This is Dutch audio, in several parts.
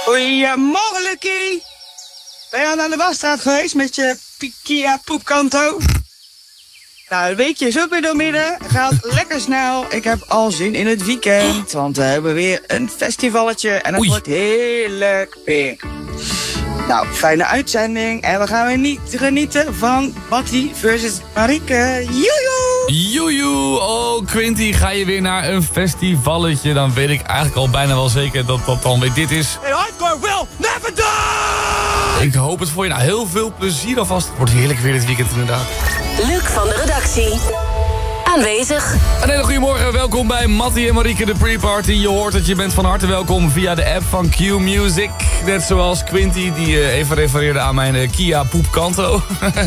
Goedemorgen, Lucky. Ben je al naar de wasstraat geweest met je Kia Poepkanto? Nou, het weekje is ook weer doormidden. Gaat lekker snel. Ik heb al zin in het weekend. Want we hebben weer een festivalletje. En het wordt heerlijk weer. Nou, fijne uitzending. En we gaan weer niet genieten van Mattie versus Marieke. Joejoe! Joejoe! Oh, Quinty, ga je weer naar een festivalletje? Dan weet ik eigenlijk al bijna wel zeker dat dat dan weer dit is. En hardcore will never die! Ik hoop het voor je. Nou, heel veel plezier alvast. Het wordt heerlijk weer dit weekend inderdaad. Luc van de redactie. Aanwezig. Een hele goede morgen. Welkom bij Mattie en Marieke, de pre-party. Je hoort dat je bent van harte welkom via de app van Q-Music. Net zoals Quinty, die even refereerde aan mijn Kia Poepkanto.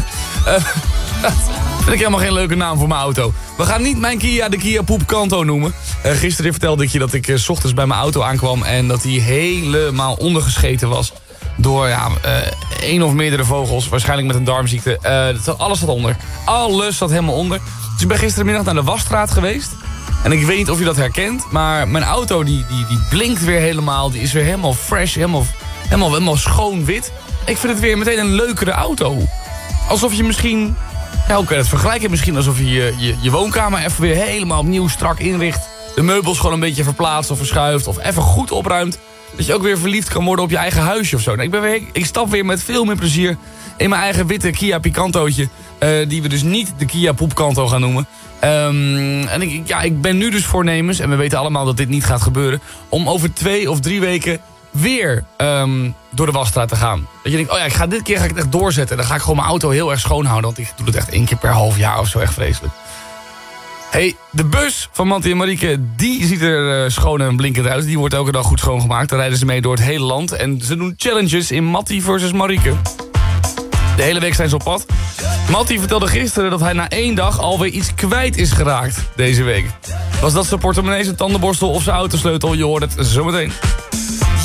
Vind ik helemaal geen leuke naam voor mijn auto. We gaan niet mijn Kia de Kia Poepkanto noemen. Gisteren vertelde ik je dat ik 's ochtends bij mijn auto aankwam en dat die helemaal ondergescheten was. Door één of meerdere vogels, waarschijnlijk met een darmziekte. Alles zat onder. Alles zat helemaal onder. Dus ik ben gisterenmiddag naar de wasstraat geweest. En ik weet niet of je dat herkent, maar mijn auto die blinkt weer helemaal. Die is weer helemaal fresh, helemaal schoon wit. Ik vind het weer meteen een leukere auto. Alsof je misschien, ja, hoe kan je het vergelijken? Misschien alsof je je woonkamer even weer helemaal opnieuw strak inricht. De meubels gewoon een beetje verplaatst of verschuift of even goed opruimt. Dat je ook weer verliefd kan worden op je eigen huisje of zo. Nou, ik stap weer met veel meer plezier in mijn eigen witte Kia Picantootje. Die we dus niet de Kia Poepkanto gaan noemen. En ik ben nu dus voornemens, en we weten allemaal dat dit niet gaat gebeuren, om over 2 of 3 weken weer door de wasstraat te gaan. Dat je denkt, oh ja, dit keer ga ik het echt doorzetten. Dan ga ik gewoon mijn auto heel erg schoon houden. Want ik doe het echt 1 keer per half jaar of zo, echt vreselijk. Hey, de bus van Mattie en Marieke, die ziet er schoon en blinkend uit. Die wordt elke dag goed schoongemaakt. Daar rijden ze mee door het hele land. En ze doen challenges in Mattie versus Marieke. De hele week zijn ze op pad. Mattie vertelde gisteren dat hij na 1 dag alweer iets kwijt is geraakt deze week. Was dat zijn portemonnee, zijn tandenborstel of zijn autosleutel? Je hoort het zometeen.